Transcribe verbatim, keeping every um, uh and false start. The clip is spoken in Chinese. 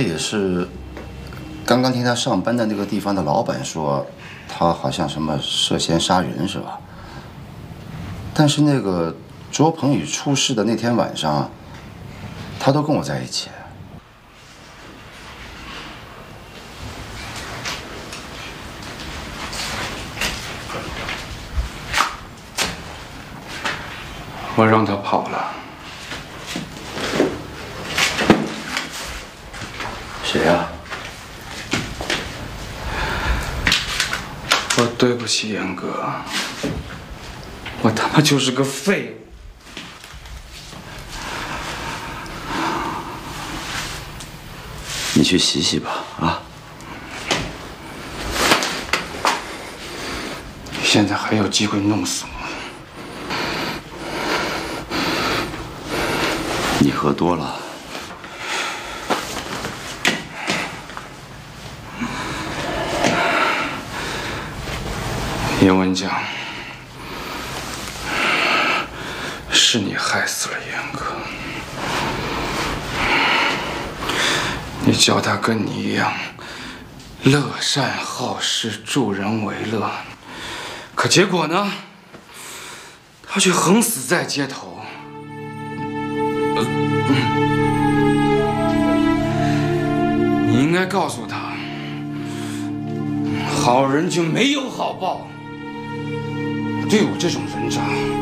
也是刚刚听他上班的那个地方的老板说，他好像什么涉嫌杀人是吧？但是那个卓鹏宇出事的那天晚上，他都跟我在一起。 我让他跑了。 谁呀？ 我对不起严哥，我他妈就是个废物。 你去洗洗吧，啊！ 你现在还有机会弄死我。 你喝多了。 严文江，是你害死了严哥。你叫他跟你一样，乐善好施，助人为乐。可结果呢？他却横死在街头。呃嗯、你应该告诉他，好人就没有好报。对我这种人渣，